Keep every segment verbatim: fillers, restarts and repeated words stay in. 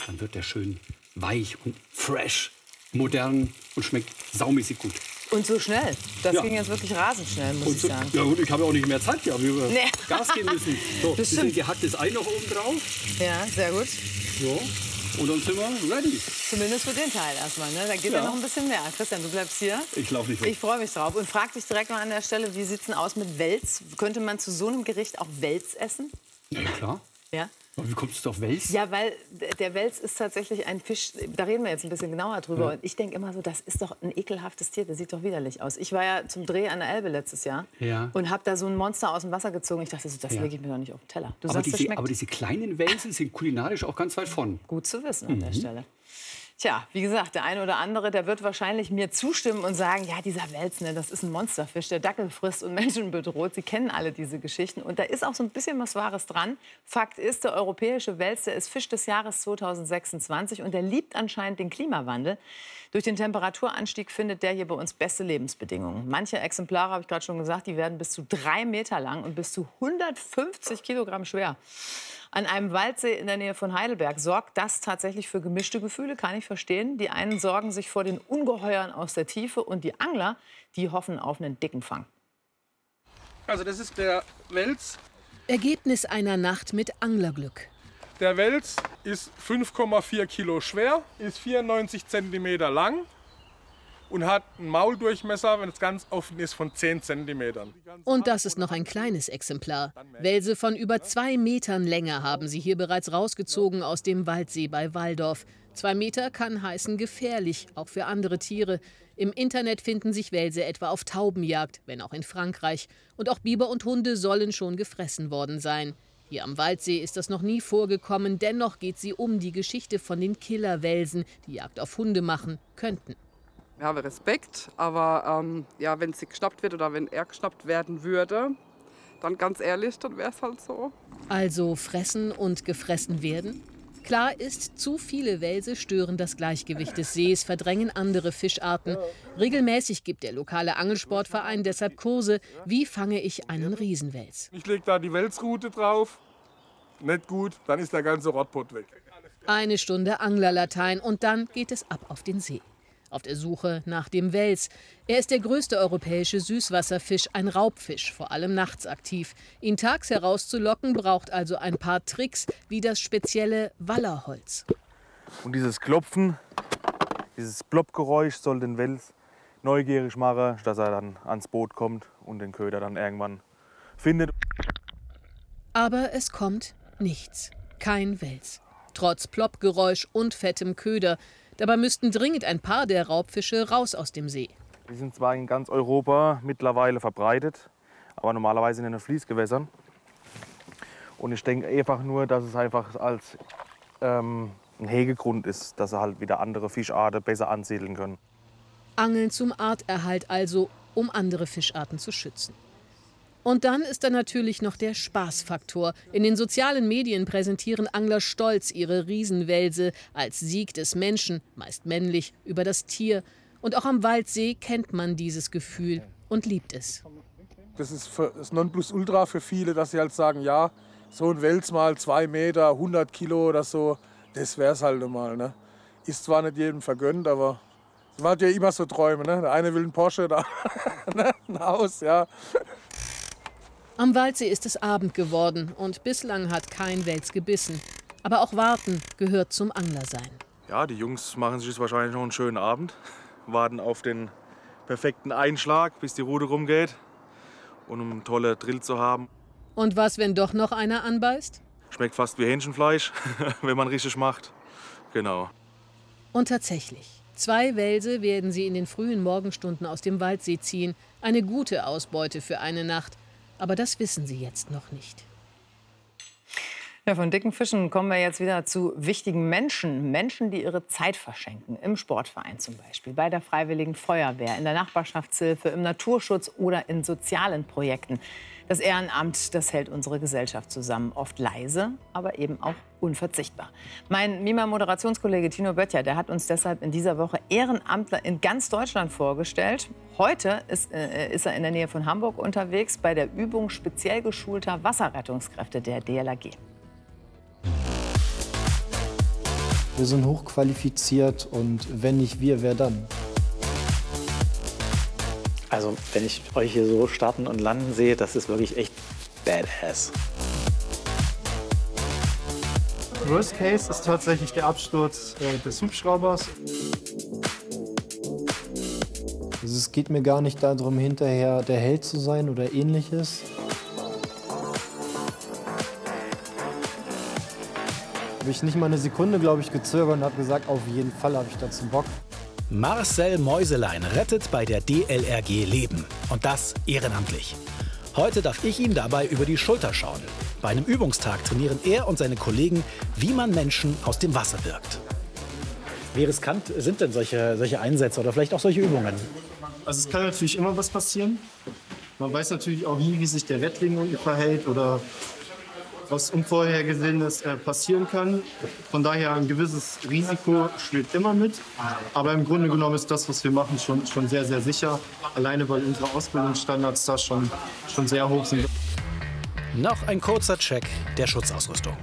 dann wird der schön weich und fresh, modern und schmeckt saumäßig gut. Und so schnell. Das Ja. ging jetzt wirklich rasend schnell, muss Und ich so, sagen. ja gut, ich habe auch nicht mehr Zeit gehabt, wir Nee. Gas geben müssen. So, Das bisschen stimmt. gehacktes Ei noch oben drauf. Ja, sehr gut. So. Und dann sind wir ready. Zumindest für den Teil erstmal. Ne? Da geht ja. Ja. noch ein bisschen mehr. Christian, du bleibst hier. Ich laufe nicht weg. Ich freue mich drauf. Und frag dich direkt mal an der Stelle, wie sieht es denn aus mit Wels? Könnte man zu so einem Gericht auch Wels essen? Ja, klar. Ja. Aber wie kommst du auf Wels? Ja, weil der Wels ist tatsächlich ein Fisch, da reden wir jetzt ein bisschen genauer drüber. Ja. Und ich denke immer so, das ist doch ein ekelhaftes Tier, das sieht doch widerlich aus. Ich war ja zum Dreh an der Elbe letztes Jahr Ja. und habe da so ein Monster aus dem Wasser gezogen. Ich dachte so, das Ja. lege ich mir doch nicht auf den Teller. Du aber, sagst, das diese, schmeckt aber diese kleinen Welse sind kulinarisch auch ganz weit vorn. gut zu wissen an Mhm. der Stelle. Tja, wie gesagt, der eine oder andere, der wird wahrscheinlich mir zustimmen und sagen, ja, dieser Wels, ne, das ist ein Monsterfisch, der Dackel frisst und Menschen bedroht. Sie kennen alle diese Geschichten. Und da ist auch so ein bisschen was Wahres dran. Fakt ist, der europäische Wels, der ist Fisch des Jahres zweitausendsechsundzwanzig und der liebt anscheinend den Klimawandel. Durch den Temperaturanstieg findet der hier bei uns beste Lebensbedingungen. Manche Exemplare, habe ich gerade schon gesagt, die werden bis zu drei Meter lang und bis zu hundertfünfzig Kilogramm schwer. An einem Waldsee in der Nähe von Heidelberg sorgt das tatsächlich für gemischte Gefühle, kann ich verstehen. Die einen sorgen sich vor den Ungeheuern aus der Tiefe und die Angler, die hoffen auf einen dicken Fang. Also das ist der Wels. Ergebnis einer Nacht mit Anglerglück. Der Wels ist fünf Komma vier Kilo schwer, ist vierundneunzig Zentimeter lang und hat einen Mauldurchmesser, wenn es ganz offen ist, von zehn Zentimetern. Und das ist noch ein kleines Exemplar. Welse von über zwei Metern Länge haben sie hier bereits rausgezogen aus dem Waldsee bei Walldorf. Zwei Meter kann heißen gefährlich, auch für andere Tiere. Im Internet finden sich Welse etwa auf Taubenjagd, wenn auch in Frankreich. Und auch Biber und Hunde sollen schon gefressen worden sein. Hier am Waldsee ist das noch nie vorgekommen. Dennoch geht sie um die Geschichte von den Killerwelsen, die Jagd auf Hunde machen könnten. Ich habe Respekt, aber ähm, ja, wenn sie geschnappt wird oder wenn er geschnappt werden würde, dann ganz ehrlich, dann wäre es halt so. Also fressen und gefressen werden? Klar ist, zu viele Welse stören das Gleichgewicht des Sees, verdrängen andere Fischarten. Regelmäßig gibt der lokale Angelsportverein deshalb Kurse, wie fange ich einen Riesenwels. Ich lege da die Welsrute drauf, nicht gut, dann ist der ganze Rottpott weg. Eine Stunde Anglerlatein und dann geht es ab auf den See. Auf der Suche nach dem Wels. Er ist der größte europäische Süßwasserfisch, ein Raubfisch, vor allem nachts aktiv. Ihn tags herauszulocken, braucht also ein paar Tricks, wie das spezielle Wallerholz. Und dieses Klopfen, dieses Ploppgeräusch soll den Wels neugierig machen, dass er dann ans Boot kommt und den Köder dann irgendwann findet. Aber es kommt nichts. Kein Wels. Trotz Ploppgeräusch und fettem Köder. Dabei müssten dringend ein paar der Raubfische raus aus dem See. Die sind zwar in ganz Europa mittlerweile verbreitet, aber normalerweise in den Fließgewässern. Und ich denke einfach nur, dass es einfach als ähm, ein Hegegrund ist, dass sie halt wieder andere Fischarten besser ansiedeln können. Angeln zum Arterhalt also, um andere Fischarten zu schützen. Und dann ist da natürlich noch der Spaßfaktor. In den sozialen Medien präsentieren Angler stolz ihre Riesenwelse als Sieg des Menschen, meist männlich, über das Tier. Und auch am Waldsee kennt man dieses Gefühl und liebt es. Das ist für das Nonplusultra für viele, dass sie halt sagen, ja, so ein Wels mal zwei Meter, hundert Kilo oder so, das wäre es halt mal. Ne? Ist zwar nicht jedem vergönnt, aber es waren ja immer so Träume. Ne? Der eine will einen Porsche, der andere ein Haus, ja. Am Waldsee ist es Abend geworden und bislang hat kein Wels gebissen. Aber auch warten gehört zum Anglersein. Ja, die Jungs machen sich jetzt wahrscheinlich noch einen schönen Abend, warten auf den perfekten Einschlag, bis die Rute rumgeht und um einen tollen Drill zu haben. Und was, wenn doch noch einer anbeißt? Schmeckt fast wie Hähnchenfleisch, wenn man richtig macht. Genau. Und tatsächlich, zwei Welse werden sie in den frühen Morgenstunden aus dem Waldsee ziehen. Eine gute Ausbeute für eine Nacht. Aber das wissen sie jetzt noch nicht. Ja, von dicken Fischen kommen wir jetzt wieder zu wichtigen Menschen. Menschen, die ihre Zeit verschenken. Im Sportverein zum Beispiel, bei der Freiwilligen Feuerwehr, in der Nachbarschaftshilfe, im Naturschutz oder in sozialen Projekten. Das Ehrenamt, das hält unsere Gesellschaft zusammen. Oft leise, aber eben auch unverzichtbar. Mein Mima-Moderationskollege Tino Böttcher, der hat uns deshalb in dieser Woche Ehrenamtler in ganz Deutschland vorgestellt. Heute ist, äh, ist er in der Nähe von Hamburg unterwegs bei der Übung speziell geschulter Wasserrettungskräfte der D L R G. Wir sind hochqualifiziert und wenn nicht wir, wer dann? Also, wenn ich euch hier so starten und landen sehe, das ist wirklich echt badass. Worst Case ist tatsächlich der Absturz äh, des Hubschraubers. Also es geht mir gar nicht darum, hinterher der Held zu sein oder Ähnliches. Habe ich nicht mal eine Sekunde, glaube ich, gezögert und habe gesagt, auf jeden Fall habe ich dazu Bock. Marcel Meuselein rettet bei der D L R G Leben. Und das ehrenamtlich. Heute darf ich ihm dabei über die Schulter schauen. Bei einem Übungstag trainieren er und seine Kollegen, wie man Menschen aus dem Wasser birgt. Wie riskant sind denn solche, solche Einsätze oder vielleicht auch solche Übungen? Also es kann natürlich immer was passieren. Man weiß natürlich auch nie, wie sich der Rettling verhält oder was Unvorhergesehenes äh, passieren kann. Von daher ein gewisses Risiko schwebt immer mit. Aber im Grunde genommen ist das, was wir machen, schon, schon sehr, sehr sicher. Alleine, weil unsere Ausbildungsstandards da schon, schon sehr hoch sind. Noch ein kurzer Check der Schutzausrüstung.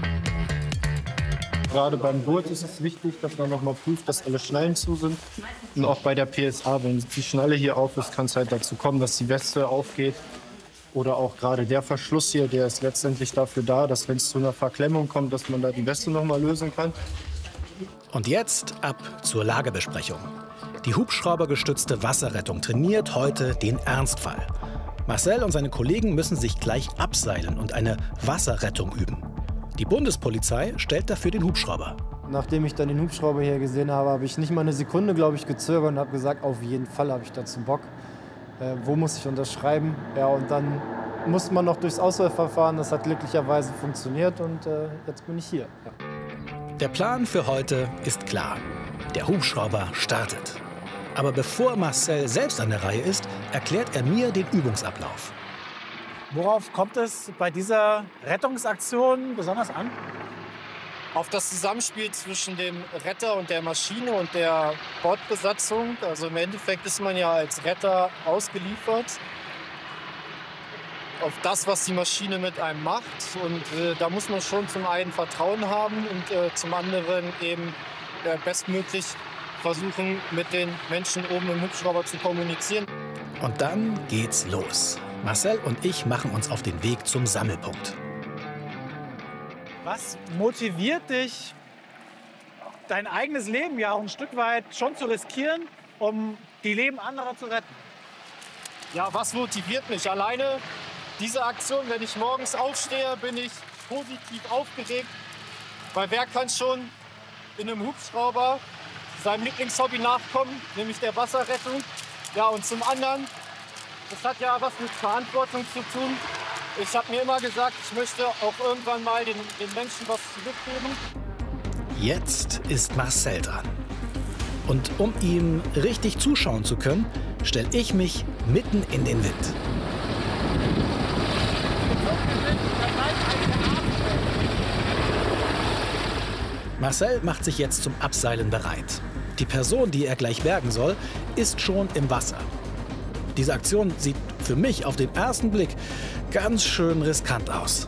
Gerade beim Gurt ist es wichtig, dass man noch mal prüft, dass alle Schnallen zu sind. Und auch bei der P S A, wenn die Schnalle hier auf ist, kann es halt dazu kommen, dass die Weste aufgeht. Oder auch gerade der Verschluss hier, der ist letztendlich dafür da, dass wenn es zu einer Verklemmung kommt, dass man da die Weste noch mal lösen kann. Und jetzt ab zur Lagebesprechung. Die hubschraubergestützte Wasserrettung trainiert heute den Ernstfall. Marcel und seine Kollegen müssen sich gleich abseilen und eine Wasserrettung üben. Die Bundespolizei stellt dafür den Hubschrauber. Nachdem ich dann den Hubschrauber hier gesehen habe, habe ich nicht mal eine Sekunde, glaube ich, gezögert und habe gesagt, auf jeden Fall habe ich dazu Bock. Äh, wo muss ich unterschreiben? Ja, und dann musste man noch durchs Auswahlverfahren. Das hat glücklicherweise funktioniert und äh, jetzt bin ich hier. Ja. Der Plan für heute ist klar. Der Hubschrauber startet. Aber bevor Marcel selbst an der Reihe ist, erklärt er mir den Übungsablauf. Worauf kommt es bei dieser Rettungsaktion besonders an? Auf das Zusammenspiel zwischen dem Retter und der Maschine und der Bordbesatzung. Also im Endeffekt ist man ja als Retter ausgeliefert auf das, was die Maschine mit einem macht. Und äh, da muss man schon zum einen Vertrauen haben und äh, zum anderen eben äh, bestmöglich versuchen, mit den Menschen oben im Hubschrauber zu kommunizieren. Und dann geht's los. Marcel und ich machen uns auf den Weg zum Sammelpunkt. Was motiviert dich, dein eigenes Leben ja auch ein Stück weit schon zu riskieren, um die Leben anderer zu retten? Ja, was motiviert mich? Alleine diese Aktion, wenn ich morgens aufstehe, bin ich positiv aufgeregt. Weil wer kann schon in einem Hubschrauber seinem Lieblingshobby nachkommen, nämlich der Wasserrettung. Ja, und zum anderen, das hat ja was mit Verantwortung zu tun. Ich habe mir immer gesagt, ich möchte auch irgendwann mal den, den Menschen was zurückgeben. Jetzt ist Marcel dran. Und um ihm richtig zuschauen zu können, stelle ich mich mitten in den Wind. Marcel macht sich jetzt zum Abseilen bereit. Die Person, die er gleich bergen soll, ist schon im Wasser. Diese Aktion sieht für mich auf den ersten Blick ganz schön riskant aus.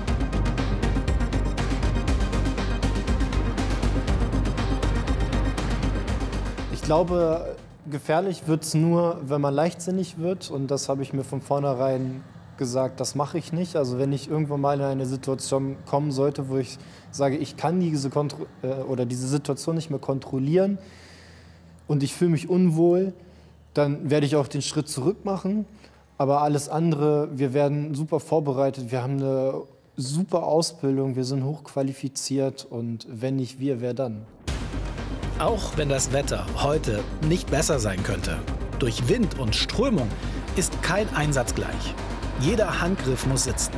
Ich glaube, gefährlich wird es nur, wenn man leichtsinnig wird. Und das habe ich mir von vornherein gesagt, das mache ich nicht. Also wenn ich irgendwann mal in eine Situation kommen sollte, wo ich sage, ich kann diese, Kontro- äh, oder diese Situation nicht mehr kontrollieren und ich fühle mich unwohl, dann werde ich auch den Schritt zurück machen. Aber alles andere, wir werden super vorbereitet, wir haben eine super Ausbildung, wir sind hochqualifiziert und wenn nicht wir, wer dann? Auch wenn das Wetter heute nicht besser sein könnte, durch Wind und Strömung ist kein Einsatz gleich. Jeder Handgriff muss sitzen.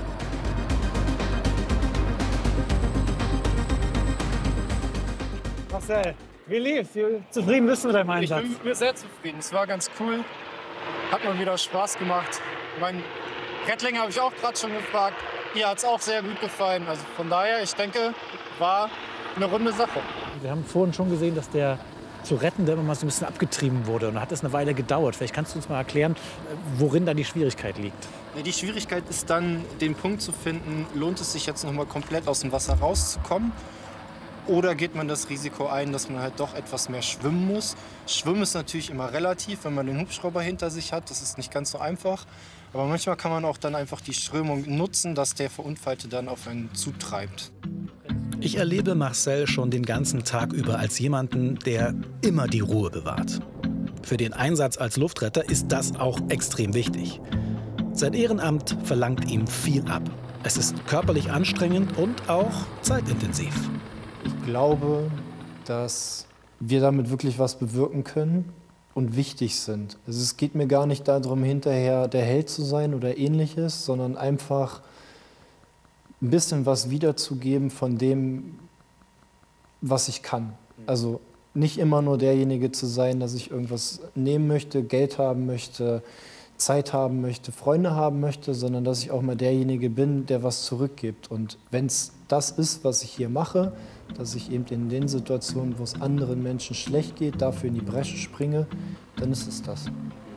Marcel, wie lief's? Wie zufrieden bist du mit deinem Einsatz? Ich bin sehr zufrieden. Es war ganz cool. Hat mal wieder Spaß gemacht. Mein Rettling habe ich auch gerade schon gefragt. Ihr hat es auch sehr gut gefallen. Also von daher, ich denke, war eine runde Sache. Wir haben vorhin schon gesehen, dass der zu retten, der immer mal so ein bisschen abgetrieben wurde. Und da hat es eine Weile gedauert. Vielleicht kannst du uns mal erklären, worin da die Schwierigkeit liegt. Die Schwierigkeit ist dann, den Punkt zu finden, lohnt es sich jetzt noch mal komplett aus dem Wasser rauszukommen Oder geht man das Risiko ein, dass man halt doch etwas mehr schwimmen muss? Schwimmen ist natürlich immer relativ, wenn man den Hubschrauber hinter sich hat. Das ist nicht ganz so einfach. Aber manchmal kann man auch dann einfach die Strömung nutzen, dass der Verunfallte dann auf einen zutreibt. Ich erlebe Marcel schon den ganzen Tag über als jemanden, der immer die Ruhe bewahrt. Für den Einsatz als Luftretter ist das auch extrem wichtig. Sein Ehrenamt verlangt ihm viel ab. Es ist körperlich anstrengend und auch zeitintensiv. Ich glaube, dass wir damit wirklich was bewirken können und wichtig sind. Also es geht mir gar nicht darum, hinterher der Held zu sein oder Ähnliches, sondern einfach ein bisschen was wiederzugeben von dem, was ich kann. Also nicht immer nur derjenige zu sein, dass ich irgendwas nehmen möchte, Geld haben möchte, Zeit haben möchte, Freunde haben möchte, sondern dass ich auch mal derjenige bin, der was zurückgibt. Und wenn es das ist, was ich hier mache, dass ich eben in den Situationen, wo es anderen Menschen schlecht geht, dafür in die Bresche springe, dann ist es das.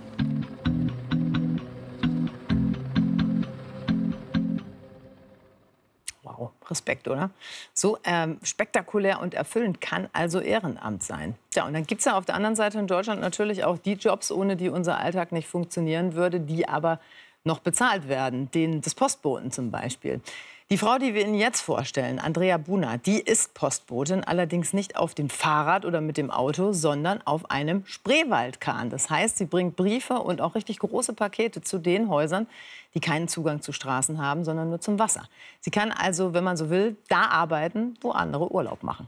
Wow, Respekt, oder? So ähm, spektakulär und erfüllend kann also Ehrenamt sein. Ja, und dann gibt es ja auf der anderen Seite in Deutschland natürlich auch die Jobs, ohne die unser Alltag nicht funktionieren würde, die aber noch bezahlt werden, den des Postboten zum Beispiel. Die Frau, die wir Ihnen jetzt vorstellen, Andrea Buna, die ist Postbotin, allerdings nicht auf dem Fahrrad oder mit dem Auto, sondern auf einem Spreewaldkahn. Das heißt, sie bringt Briefe und auch richtig große Pakete zu den Häusern, die keinen Zugang zu Straßen haben, sondern nur zum Wasser. Sie kann also, wenn man so will, da arbeiten, wo andere Urlaub machen.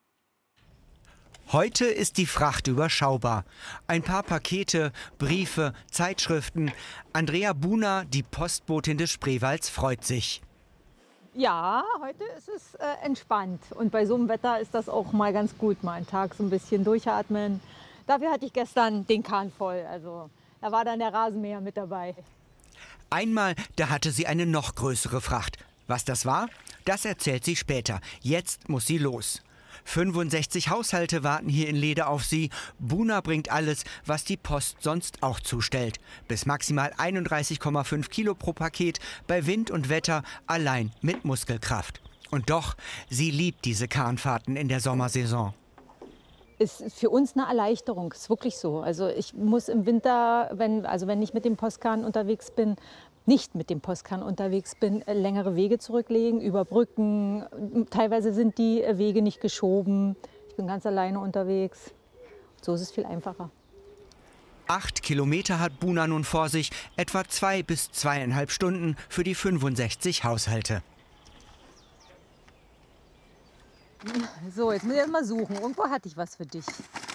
Heute ist die Fracht überschaubar. Ein paar Pakete, Briefe, Zeitschriften. Andrea Buna, die Postbotin des Spreewalds, freut sich. Ja, heute ist es äh, entspannt. Und bei so einem Wetter ist das auch mal ganz gut, mal einen Tag so ein bisschen durchatmen. Dafür hatte ich gestern den Kahn voll. Also da war dann der Rasenmäher mit dabei. Einmal, da hatte sie eine noch größere Fracht. Was das war, das erzählt sie später. Jetzt muss sie los. fünfundsechzig Haushalte warten hier in Lede auf sie. Buna bringt alles, was die Post sonst auch zustellt. Bis maximal einunddreißig Komma fünf Kilo pro Paket, bei Wind und Wetter allein mit Muskelkraft. Und doch, sie liebt diese Kahnfahrten in der Sommersaison. Es ist für uns eine Erleichterung, ist wirklich so. Also ich muss im Winter, wenn, also wenn ich mit dem Postkahn unterwegs bin, nicht mit dem Postkahn unterwegs bin, längere Wege zurücklegen, über Brücken. Teilweise sind die Wege nicht geschoben. Ich bin ganz alleine unterwegs. So ist es viel einfacher. Acht Kilometer hat Buna nun vor sich, etwa zwei bis zweieinhalb Stunden für die fünfundsechzig Haushalte. So, jetzt muss ich erst mal suchen. Irgendwo hatte ich was für dich.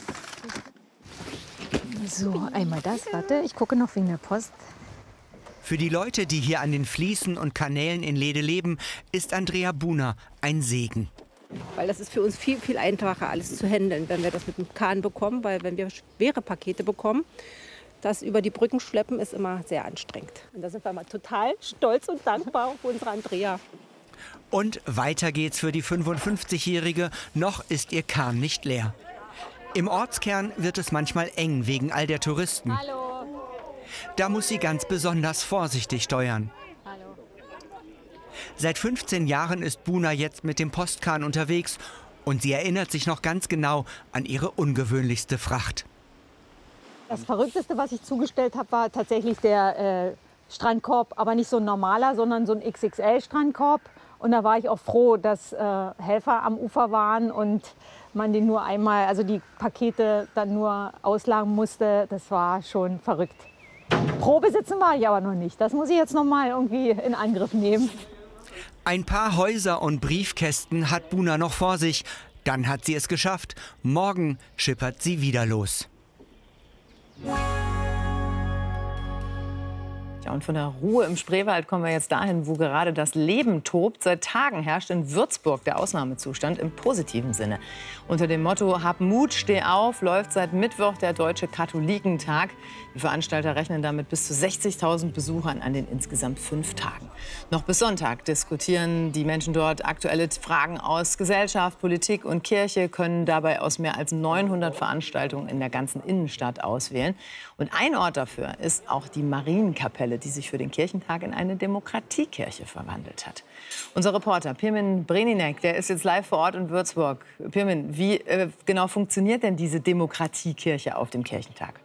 So, einmal das. Warte, ich gucke noch wegen der Post. Für die Leute, die hier an den Fließen und Kanälen in Lede leben, ist Andrea Buna ein Segen. Weil das ist für uns viel, viel einfacher, alles zu handeln, wenn wir das mit dem Kahn bekommen. Weil wenn wir schwere Pakete bekommen, das über die Brücken schleppen, ist immer sehr anstrengend. Und da sind wir mal total stolz und dankbar auf unsere Andrea. Und weiter geht's für die fünfundfünfzigjährige. Noch ist ihr Kahn nicht leer. Im Ortskern wird es manchmal eng wegen all der Touristen. Hallo. Da muss sie ganz besonders vorsichtig steuern. Hallo. Seit fünfzehn Jahren ist Buna jetzt mit dem Postkahn unterwegs und sie erinnert sich noch ganz genau an ihre ungewöhnlichste Fracht. Das Verrückteste, was ich zugestellt habe, war tatsächlich der äh, Strandkorb, aber nicht so ein normaler, sondern so ein X X L-Strandkorb. Und da war ich auch froh, dass äh, Helfer am Ufer waren und man den nur einmal, also die Pakete dann nur auslagen musste. Das war schon verrückt. Probesitzen war ich aber noch nicht. Das muss ich jetzt noch mal irgendwie in Angriff nehmen. Ein paar Häuser und Briefkästen hat Buna noch vor sich. Dann hat sie es geschafft. Morgen schippert sie wieder los. Ja, und von der Ruhe im Spreewald kommen wir jetzt dahin, wo gerade das Leben tobt. Seit Tagen herrscht in Würzburg der Ausnahmezustand im positiven Sinne. Unter dem Motto Hab Mut, steh auf läuft seit Mittwoch der Deutsche Katholikentag. Die Veranstalter rechnen damit bis zu sechzigtausend Besuchern an den insgesamt fünf Tagen. Noch bis Sonntag diskutieren die Menschen dort aktuelle Fragen aus Gesellschaft, Politik und Kirche, können dabei aus mehr als neunhundert Veranstaltungen in der ganzen Innenstadt auswählen. Und ein Ort dafür ist auch die Marienkapelle, Kapelle, die sich für den Kirchentag in eine Demokratiekirche verwandelt hat. Unser Reporter Pirmin Breninek, der ist jetzt live vor Ort in Würzburg. Pirmin, wie äh, genau funktioniert denn diese Demokratiekirche auf dem Kirchentag?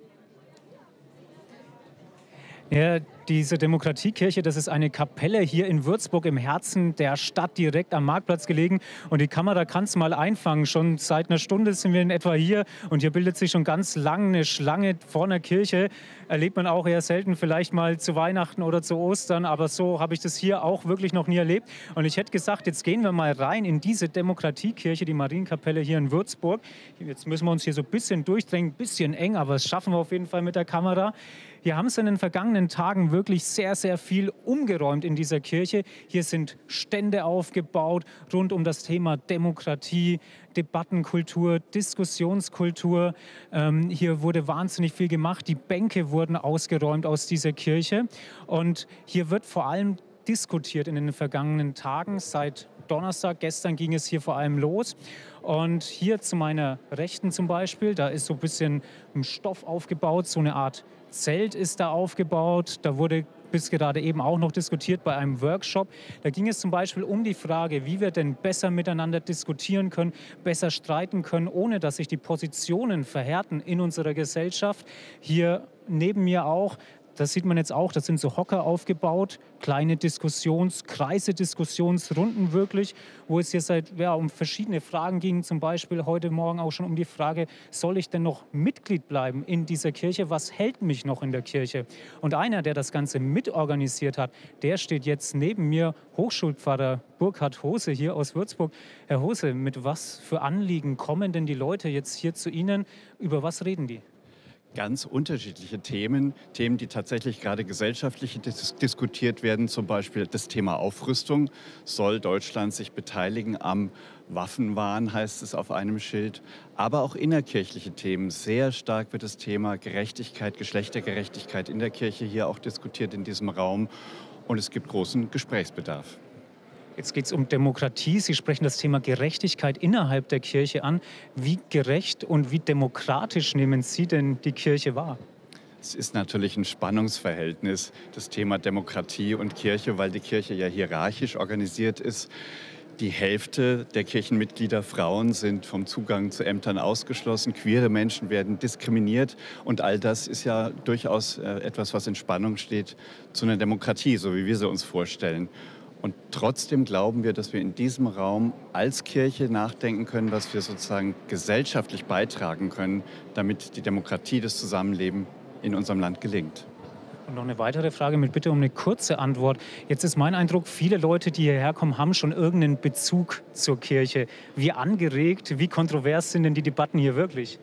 Ja, diese Demokratiekirche, das ist eine Kapelle hier in Würzburg im Herzen der Stadt, direkt am Marktplatz gelegen. Und die Kamera kann es mal einfangen. Schon seit einer Stunde sind wir in etwa hier. Und hier bildet sich schon ganz lang eine Schlange vor einer Kirche. Erlebt man auch eher selten, vielleicht mal zu Weihnachten oder zu Ostern. Aber so habe ich das hier auch wirklich noch nie erlebt. Und ich hätte gesagt, jetzt gehen wir mal rein in diese Demokratiekirche, die Marienkapelle hier in Würzburg. Jetzt müssen wir uns hier so ein bisschen durchdrängen, ein bisschen eng, aber das schaffen wir auf jeden Fall mit der Kamera. Hier haben sie in den vergangenen Tagen wirklich sehr, sehr viel umgeräumt in dieser Kirche. Hier sind Stände aufgebaut rund um das Thema Demokratie, Debattenkultur, Diskussionskultur. Ähm, hier wurde wahnsinnig viel gemacht. Die Bänke wurden ausgeräumt aus dieser Kirche. Und hier wird vor allem diskutiert in den vergangenen Tagen. Seit Donnerstag, gestern ging es hier vor allem los. Und hier zu meiner Rechten zum Beispiel, da ist so ein bisschen ein Stoff aufgebaut, so eine Art Zelt ist da aufgebaut. Da wurde bis gerade eben auch noch diskutiert bei einem Workshop. Da ging es zum Beispiel um die Frage, wie wir denn besser miteinander diskutieren können, besser streiten können, ohne dass sich die Positionen verhärten in unserer Gesellschaft. Hier neben mir auch, das sieht man jetzt auch, das sind so Hocker aufgebaut, kleine Diskussionskreise, Diskussionsrunden wirklich, wo es hier seit, ja, um verschiedene Fragen ging, zum Beispiel heute Morgen auch schon um die Frage, soll ich denn noch Mitglied bleiben in dieser Kirche, was hält mich noch in der Kirche? Und einer, der das Ganze mitorganisiert hat, der steht jetzt neben mir, Hochschulpfarrer Burkhard Hose hier aus Würzburg. Herr Hose, mit was für Anliegen kommen denn die Leute jetzt hier zu Ihnen? Über was reden die? Ganz unterschiedliche Themen, Themen, die tatsächlich gerade gesellschaftlich dis diskutiert werden, zum Beispiel das Thema Aufrüstung. Soll Deutschland sich beteiligen am Waffenwahn, heißt es auf einem Schild. Aber auch innerkirchliche Themen. Sehr stark wird das Thema Gerechtigkeit, Geschlechtergerechtigkeit in der Kirche hier auch diskutiert in diesem Raum. Und es gibt großen Gesprächsbedarf. Jetzt geht es um Demokratie. Sie sprechen das Thema Gerechtigkeit innerhalb der Kirche an. Wie gerecht und wie demokratisch nehmen Sie denn die Kirche wahr? Es ist natürlich ein Spannungsverhältnis, das Thema Demokratie und Kirche, weil die Kirche ja hierarchisch organisiert ist. Die Hälfte der Kirchenmitglieder Frauen sind vom Zugang zu Ämtern ausgeschlossen. Queere Menschen werden diskriminiert. Und all das ist ja durchaus etwas, was in Spannung steht zu einer Demokratie, so wie wir sie uns vorstellen. Und trotzdem glauben wir, dass wir in diesem Raum als Kirche nachdenken können, was wir sozusagen gesellschaftlich beitragen können, damit die Demokratie, das Zusammenleben in unserem Land gelingt. Und noch eine weitere Frage mit Bitte um eine kurze Antwort. Jetzt ist mein Eindruck, viele Leute, die hierher kommen, haben schon irgendeinen Bezug zur Kirche. Wie angeregt, wie kontrovers sind denn die Debatten hier wirklich?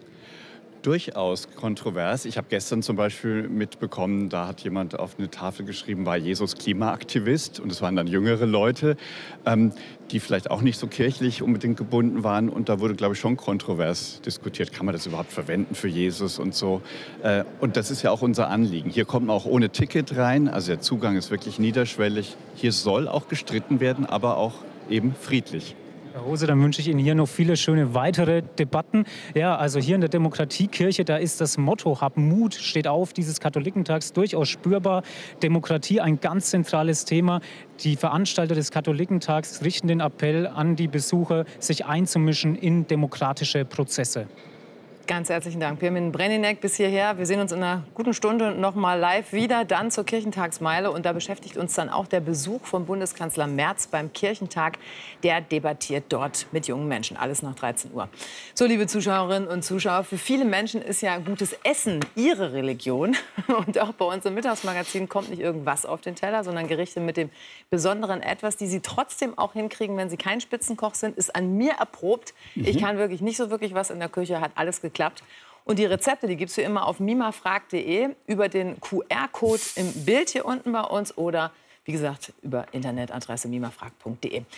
Durchaus kontrovers. Ich habe gestern zum Beispiel mitbekommen, da hat jemand auf eine Tafel geschrieben, war Jesus Klimaaktivist? Und es waren dann jüngere Leute, ähm, die vielleicht auch nicht so kirchlich unbedingt gebunden waren. Und da wurde, glaube ich, schon kontrovers diskutiert. Kann man das überhaupt verwenden für Jesus und so? Äh, und das ist ja auch unser Anliegen. Hier kommt man auch ohne Ticket rein. Also der Zugang ist wirklich niederschwellig. Hier soll auch gestritten werden, aber auch eben friedlich. Herr Hose, dann wünsche ich Ihnen hier noch viele schöne weitere Debatten. Ja, also hier in der Demokratiekirche, da ist das Motto Hab Mut, steht auf, dieses Katholikentags durchaus spürbar. Demokratie ein ganz zentrales Thema. Die Veranstalter des Katholikentags richten den Appell an die Besucher, sich einzumischen in demokratische Prozesse. Ganz herzlichen Dank, Pirmin Breninek, bis hierher. Wir sehen uns in einer guten Stunde noch mal live wieder, dann zur Kirchentagsmeile. Und da beschäftigt uns dann auch der Besuch von Bundeskanzler Merz beim Kirchentag. Der debattiert dort mit jungen Menschen. Alles nach dreizehn Uhr. So, liebe Zuschauerinnen und Zuschauer, für viele Menschen ist ja gutes Essen ihre Religion. Und auch bei uns im Mittagsmagazin kommt nicht irgendwas auf den Teller, sondern Gerichte mit dem besonderen Etwas, die sie trotzdem auch hinkriegen, wenn sie kein Spitzenkoch sind, ist an mir erprobt. Mhm. Ich kann wirklich nicht so wirklich was in der Küche, hat alles geklappt. Klappt. Und die Rezepte, die gibt es wie immer auf mimafragt punkt de über den Q R-Code im Bild hier unten bei uns oder, wie gesagt, über Internetadresse mimafragt punkt de.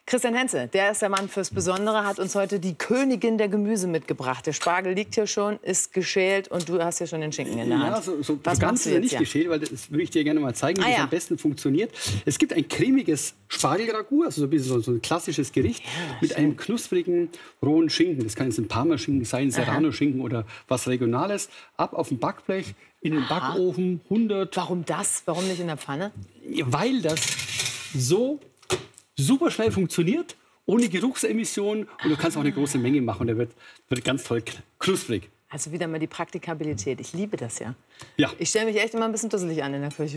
Christian Henze, der ist der Mann fürs Besondere, hat uns heute die Königin der Gemüse mitgebracht. Der Spargel liegt hier schon, ist geschält und du hast ja schon den Schinken in der Hand. Ja, so, so Was ganz machst du ist er jetzt nicht hier? geschält, weil das würde ich dir gerne mal zeigen, wie Ah, das ja. am besten funktioniert. Es gibt ein cremiges Spargelragout, also so ein bisschen so, so ein klassisches Gericht mit einem knusprigen, rohen Schinken. Das kann jetzt ein Parmaschinken sein, Serrano-Schinken oder was Regionales. Ab auf dem Backblech, in den Aha. Backofen, hundert. Warum das? Warum nicht in der Pfanne? Weil das so super schnell funktioniert, ohne Geruchsemissionen, und du kannst auch eine große Menge machen und der wird, wird ganz toll knusprig. Also wieder mal die Praktikabilität. Ich liebe das ja. Ja. Ich stelle mich echt immer ein bisschen dusselig an in der Küche.